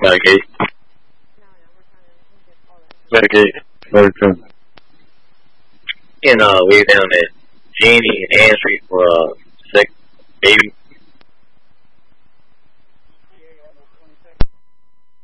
Medicaid. Medicaid. Medicaid. And we down at Jenny and Ann Street for sick baby.